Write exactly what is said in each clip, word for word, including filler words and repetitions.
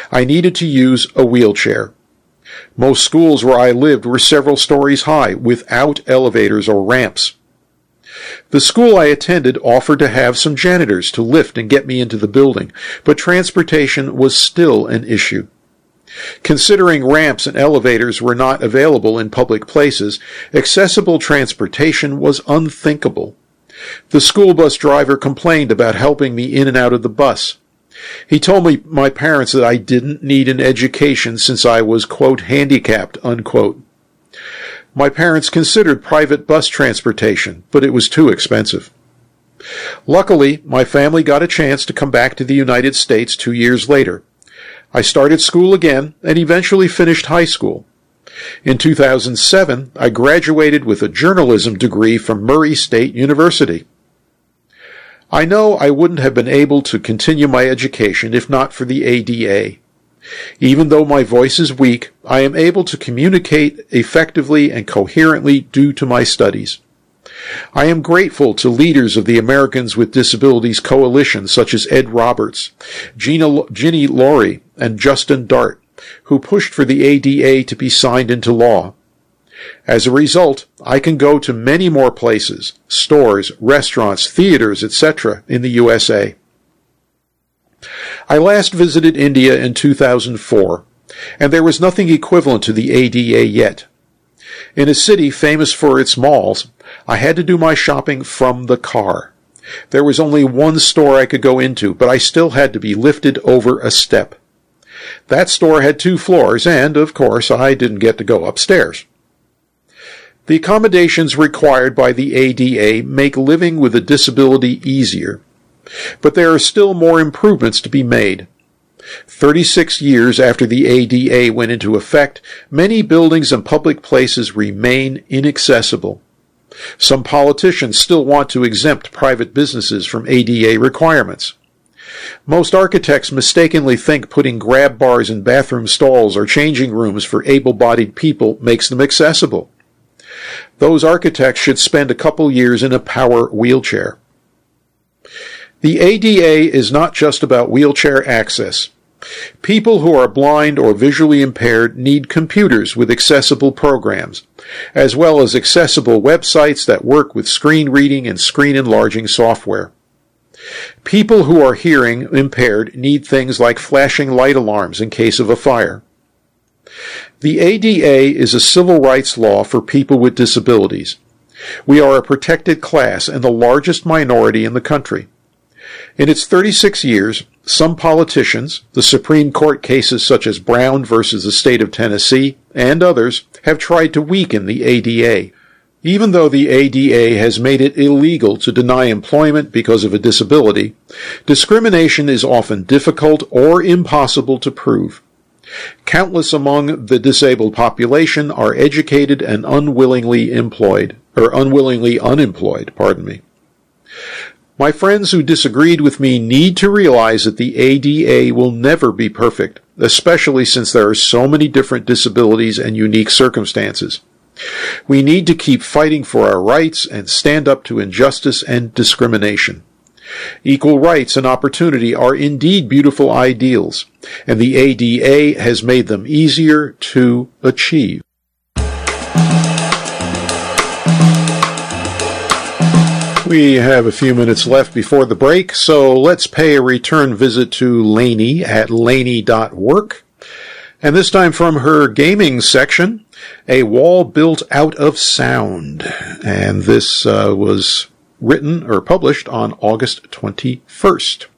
I needed to use a wheelchair. Most schools where I lived were several stories high, without elevators or ramps. The school I attended offered to have some janitors to lift and get me into the building, but transportation was still an issue. Considering ramps and elevators were not available in public places, accessible transportation was unthinkable. The school bus driver complained about helping me in and out of the bus. He told me, my parents, that I didn't need an education since I was, quote, handicapped, unquote. My parents considered private bus transportation, but it was too expensive. Luckily, my family got a chance to come back to the United States two years later. I started school again and eventually finished high school. In two thousand seven, I graduated with a journalism degree from Murray State University. I know I wouldn't have been able to continue my education if not for the A D A. Even though my voice is weak, I am able to communicate effectively and coherently due to my studies. I am grateful to leaders of the Americans with Disabilities Coalition such as Ed Roberts, Gina, Ginny Laurie, and Justin Dart, who pushed for the A D A to be signed into law. As a result, I can go to many more places, stores, restaurants, theaters, et cetera in the U S A. I last visited India in two thousand four, and there was nothing equivalent to the A D A yet. In a city famous for its malls, I had to do my shopping from the car. There was only one store I could go into, but I still had to be lifted over a step. That store had two floors, and, of course, I didn't get to go upstairs. The accommodations required by the A D A make living with a disability easier, but there are still more improvements to be made. Thirty-six years after the A D A went into effect, many buildings and public places remain inaccessible. Some politicians still want to exempt private businesses from A D A requirements. Most architects mistakenly think putting grab bars in bathroom stalls or changing rooms for able-bodied people makes them accessible. Those architects should spend a couple years in a power wheelchair. The A D A is not just about wheelchair access. People who are blind or visually impaired need computers with accessible programs, as well as accessible websites that work with screen reading and screen enlarging software. People who are hearing impaired need things like flashing light alarms in case of a fire. The A D A is a civil rights law for people with disabilities. We are a protected class and the largest minority in the country. In its thirty-six years, some politicians, the Supreme Court cases such as Brown versus the state of Tennessee, and others, have tried to weaken the A D A. Even though the A D A has made it illegal to deny employment because of a disability, discrimination is often difficult or impossible to prove. Countless among the disabled population are educated and unwillingly employed, or unwillingly unemployed, pardon me. My friends who disagreed with me need to realize that the A D A will never be perfect, especially since there are so many different disabilities and unique circumstances. We need to keep fighting for our rights and stand up to injustice and discrimination. Equal rights and opportunity are indeed beautiful ideals, and the A D A has made them easier to achieve. We have a few minutes left before the break, so let's pay a return visit to Lainey at lainey dot work. And this time from her gaming section, a wall built out of sound. And this uh, was written or published on August twenty-first.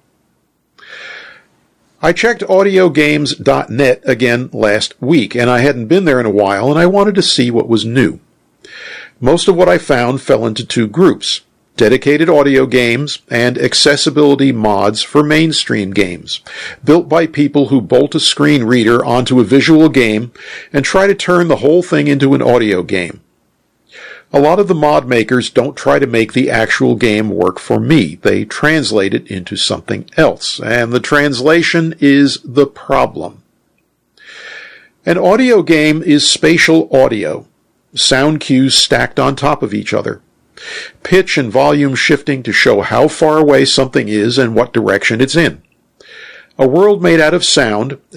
I checked audio games dot net again last week, and I hadn't been there in a while, and I wanted to see what was new. Most of what I found fell into two groups: dedicated audio games and accessibility mods for mainstream games, built by people who bolt a screen reader onto a visual game and try to turn the whole thing into an audio game. A lot of the mod makers don't try to make the actual game work for me. They translate it into something else, and the translation is the problem. An audio game is spatial audio, sound cues stacked on top of each other, pitch and volume shifting to show how far away something is and what direction it's in. A world made out of sound,